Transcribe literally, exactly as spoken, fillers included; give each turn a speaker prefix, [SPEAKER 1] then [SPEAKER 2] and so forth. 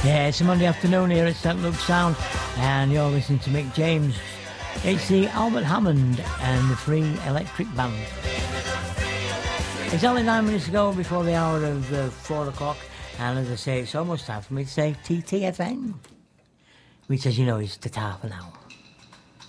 [SPEAKER 1] Yeah, it's a Monday afternoon here at Saint Luke's Sound, and you're listening to Mick James. It's the Albert Hammond and the Free Electric Band. It's only nine minutes ago before the hour of uh, four o'clock, and as I say, it's almost time for me to say T T F N, which, as you know, is to half an hour.